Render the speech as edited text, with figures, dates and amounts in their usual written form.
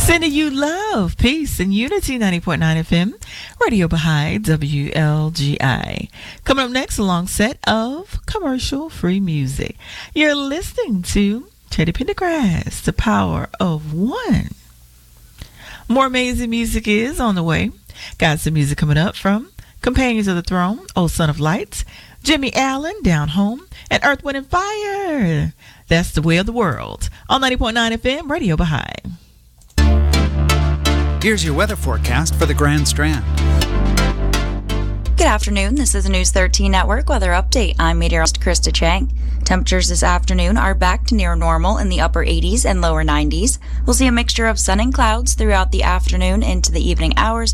Sending you love, peace, and unity. 90.9 FM, Radio Baha'i, WLGI. Coming up next, a long set of commercial-free music. You're listening to Teddy Pendergrass, The Power of One. More amazing music is on the way. Got some music coming up from Companions of the Throne, Old Son of Lights, Jimmy Allen, Down Home, and Earth, Wind, and Fire. That's the way of the world. On 90.9 FM, Radio Baha'i. Here's your weather forecast for the Grand Strand. Good afternoon. This is the News 13 Network Weather Update. I'm meteorologist Krista Chang. Temperatures this afternoon are back to near normal in the upper 80s and lower 90s. We'll see a mixture of sun and clouds throughout the afternoon into the evening hours.